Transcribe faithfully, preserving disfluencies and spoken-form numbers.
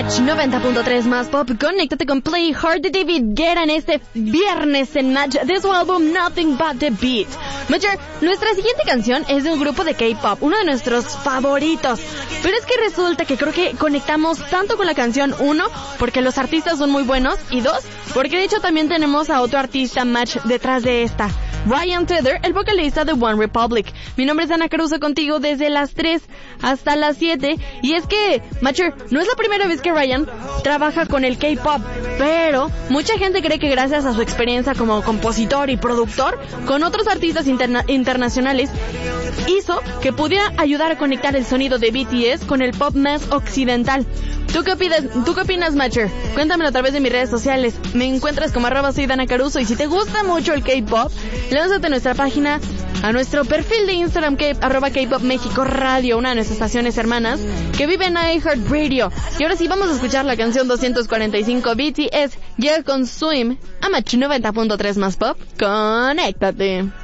Match noventa punto tres más pop. Conéctate con Play Hard de David Guetta en este viernes en Match de su álbum Nothing But The Beat. Matcher, nuestra siguiente canción es de un grupo de K-pop, uno de nuestros favoritos. Pero es que resulta que creo que conectamos tanto con la canción, uno, porque los artistas son muy buenos, y dos, porque de hecho también tenemos a otro artista Match detrás de esta. Ryan Tedder, el vocalista de One Republic. Mi nombre es Ana Caruso, contigo desde las tres hasta las siete. Y es que, Matcher, no es la primera vez que Ryan trabaja con el K-pop, pero mucha gente cree que gracias a su experiencia como compositor y productor con otros artistas interna- internacionales hizo que pudiera ayudar a conectar el sonido de B T S con el pop más occidental. ¿Tú qué opinas, ¿tú qué opinas, Matcher? Cuéntamelo a través de mis redes sociales. Me encuentras como arroba soy Dana Caruso. Y si te gusta mucho el K-pop, lánzate a nuestra página, a nuestro perfil de Instagram, que arroba K-pop México Radio, una de nuestras estaciones hermanas, que vive en iHeartRadio. Y ahora sí, vamos a escuchar la canción doscientos cuarenta y cinco B T S, Girl con Swim, a Match noventa punto tres más pop. Conéctate.